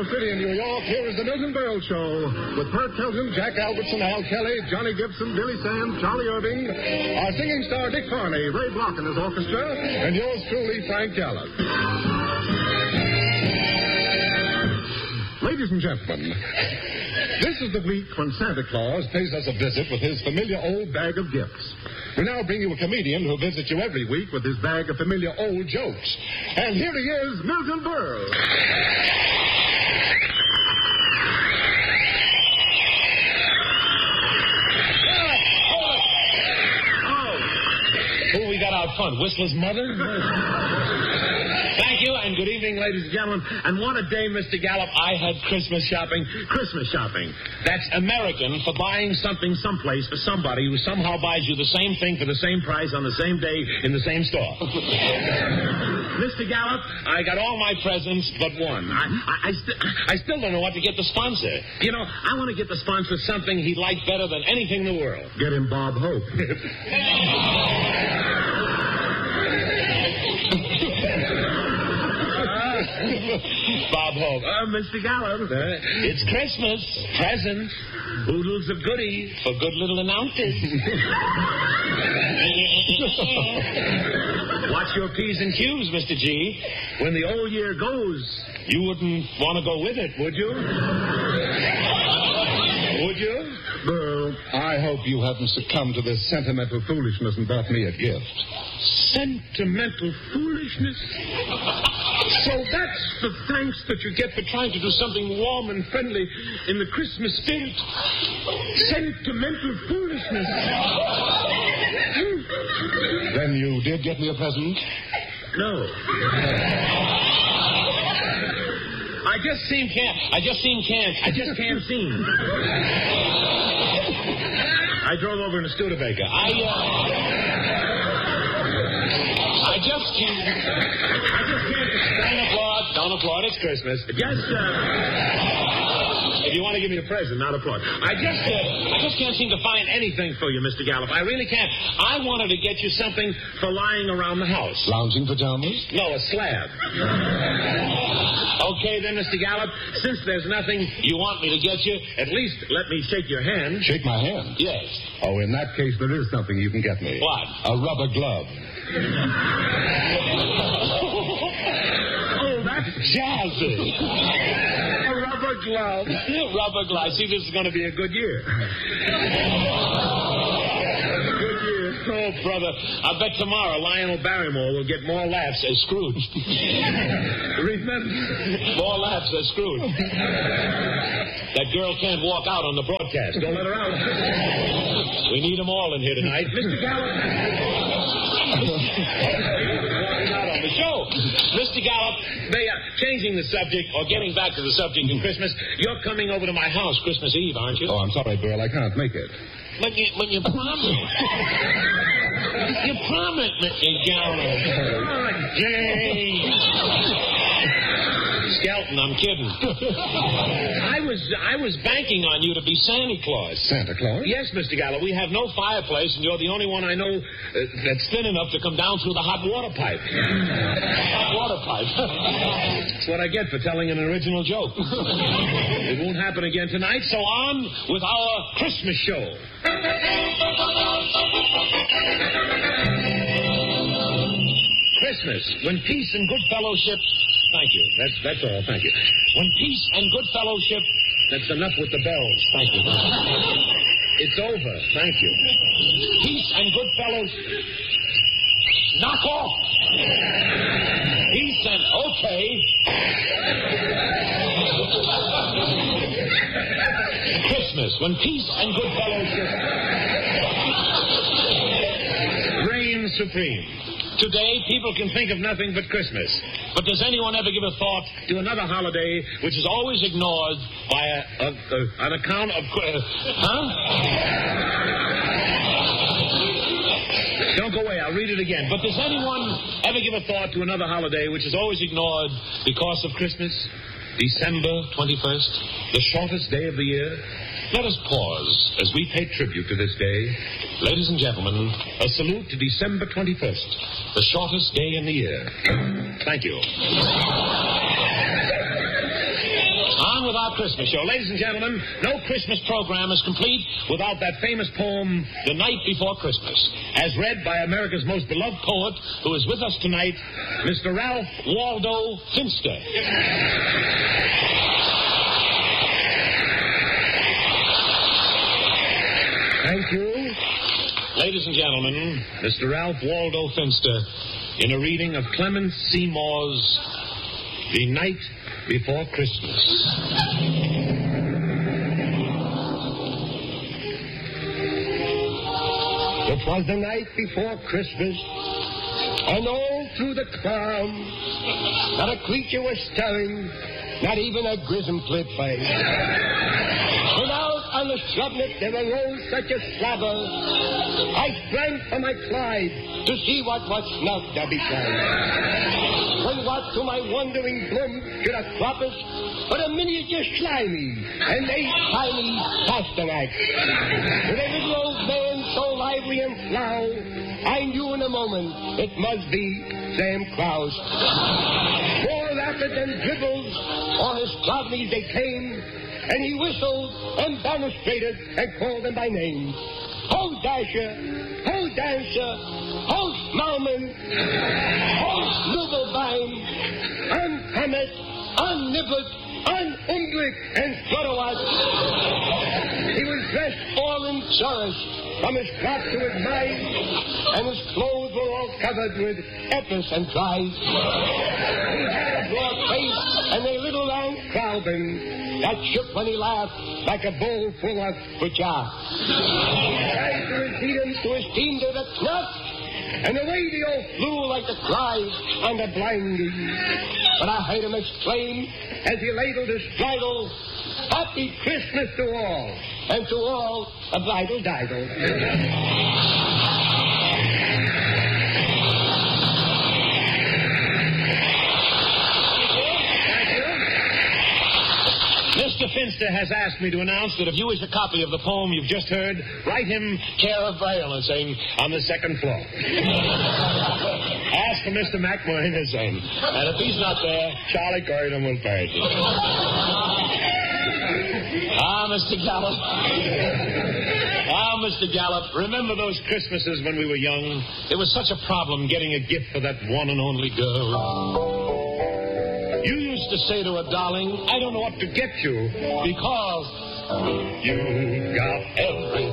Central City in New York, here is the Milton Berle Show with Bert Hilton, Jack Albertson, Al Kelly, Johnny Gibson, Billy Sands, Charlie Irving, our singing star Dick Farney, Ray Block and his orchestra, and yours truly, Frank Gallup. Ladies and gentlemen, this is the week when Santa Claus pays us a visit with his familiar old bag of gifts. We now bring you a comedian who visits you every week with his bag of familiar old jokes. And here he is, Milton Berle. Who we got out front? Whistler's mother? Thank you, and good evening, ladies and gentlemen. And what a day, Mr. Gallup. I had Christmas shopping. Christmas shopping. That's American for buying something someplace for somebody who somehow buys you the same thing for the same price on the same day in the same store. Mr. Gallup, I got all my presents but one. I still don't know what to get the sponsor. You know, I want to get the sponsor something he'd like better than anything in the world. Get him Bob Hope. Bob Hope. Mr. Gallup, it's Christmas. Presents. Boodles of goodies for good little announcers. Watch your P's and Q's, Mr. G. When the old year goes, you wouldn't want to go with it, would you? Would you? Well, I hope you haven't succumbed to this sentimental foolishness and bought me a gift. Sentimental foolishness? So that's the thanks that you get for trying to do something warm and friendly in the Christmas spirit. Sentimental foolishness. Then you did get me a present? No. I just can't seem. I drove over in a Studebaker. I just can't. Don't applaud. It's Christmas. If you want to give me a present, not applaud. I just can't seem to find anything for you, Mr. Gallup. I really can't. I wanted to get you something for lying around the house. Lounging pajamas? No, a slab. Okay, then, Mr. Gallup, since there's nothing you want me to get you, at least let me shake your hand. Shake my hand? Yes. Oh, in that case, there is something you can get me. What? A rubber glove. Oh, that's jazzy. A rubber glove. Rubber glove. See, this is going to be a good year. Good year. Oh, brother. I bet tomorrow Lionel Barrymore will get more laughs as Scrooge. Remember? More laughs as Scrooge. That girl can't walk out on the broadcast. Don't let her out. We need them all in here tonight. Mr. Gallup. Out on the show. Mr. Gallup, changing the subject, or getting back to the subject in Christmas, you're coming over to my house Christmas Eve, aren't you? Oh, I'm sorry, Burl. I can't make it. But you promised. You promised, Mr. Gallup. Skelton, I'm kidding. I was banking on you to be Santa Claus. Santa Claus? Yes, Mr. Gallup. We have no fireplace, and you're the only one I know that's thin enough to come down through the hot water pipe. Hot water pipe. That's what I get for telling an original joke. It won't happen again tonight, so on with our Christmas show. Christmas, when peace and good fellowship... Thank you. That's all. Thank you. When peace and good fellowship... That's enough with the bells. Thank you. It's over. Thank you. Peace and good fellowship... Knock off! Peace and... Okay. Christmas, when peace and good fellowship... reign supreme. Today, people can think of nothing but Christmas. But does anyone ever give a thought to another holiday which is always ignored by an account of... Don't go away. I'll read it again. But does anyone ever give a thought to another holiday which is always ignored because of Christmas? December 21st, the shortest day of the year. Let us pause as we pay tribute to this day. Ladies and gentlemen, a salute to December 21st, the shortest day in the year. Thank you. on with our Christmas show. Ladies and gentlemen, no Christmas program is complete without that famous poem, The Night Before Christmas, as read by America's most beloved poet, who is with us tonight, Mr. Ralph Waldo Finster. Thank you. Ladies and gentlemen, Mr. Ralph Waldo Finster in a reading of Clement Seymour's The Night Before Christmas. It was the night before Christmas, and all through the calm, not a creature was stirring, not even a grism flip face. When out on the shrubnet there arose such a slaver, I sprang for my Clyde to see what was snuffed there beside. When what to my wondering bloom should have cropped but a miniature slimy and a tiny Pasternak. With a little old man so lively and flow, I knew in a moment it must be Sam Krause. More rapid than dribbles, or his clodneys they came, and he whistled and demonstrated and called them by name. Ho, Dasher! Ho, Dancer! Ho, Smallman! Ho, Snubelbein! On Hammett! On Nibblet! On Unglich and Flutterwat! He was dressed all in chorus, from his crop to his mind, and his clothes were all covered with epis and tries. He had a broad face and a little round crowbin that shook when he laughed like a bowl full of butcha. He tried to receive him to his team to the knot, and away they all flew like the flies on the blinding. But I heard him exclaim as he ladled his bridle, Happy Christmas to all, and to all a bridal diddle. Mr. Finster has asked me to announce that if you wish a copy of the poem you've just heard, write him care of violencing on the second floor. Ask for Mr. McMahon-Hussain. And if he's not there, Charlie Gordon will pay it. Mr. Gallup. Mr. Gallup, remember those Christmases when we were young? It was such a problem getting a gift for that one and only girl. You used to say to her, darling, I don't know what to get you, because you got everything